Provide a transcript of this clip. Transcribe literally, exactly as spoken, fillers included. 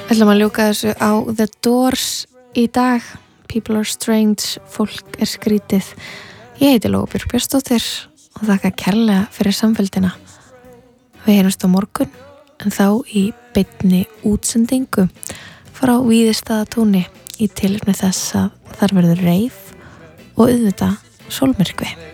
ætlum að ljúka þessu á The Doors í dag. People are strange, fólk er skrítið. Ég heiti Lóa Björk Björnsdóttir og þakka kærlega fyrir samfélgina. Við heyrumst á morgun, en þá í beinni útsendingu frá Víðistaðatúni í tilefni þess að þar verður reif og auðvitað sólmyrkvi.